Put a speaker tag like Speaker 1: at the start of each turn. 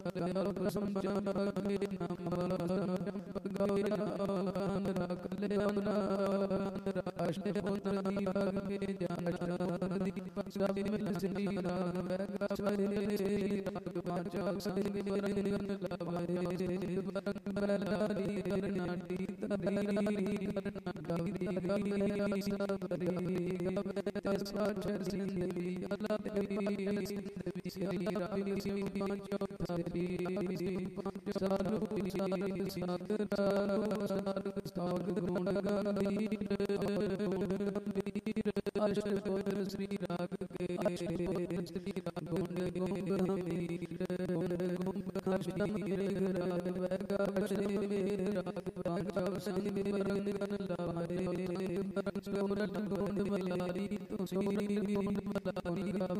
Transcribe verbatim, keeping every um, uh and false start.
Speaker 1: श्री राग के श्री राग गोंड गोंग गंभीर गोंग कश्मीर राग वैगा श्री राग पांचव संग वरन गन लारे परम गोंड मलारी तो सोनी गोंड मलारी